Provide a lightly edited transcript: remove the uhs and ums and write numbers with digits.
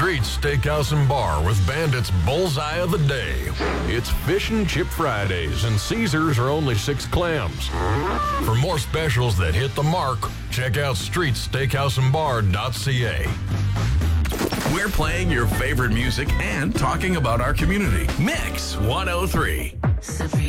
Street's Steakhouse and Bar with Bandit's Bullseye of the Day. It's Fish and Chip Fridays, and Caesars are only 6 clams. For more specials that hit the mark, check out streetsteakhouseandbar.ca. We're playing your favorite music and talking about our community. Mix 103.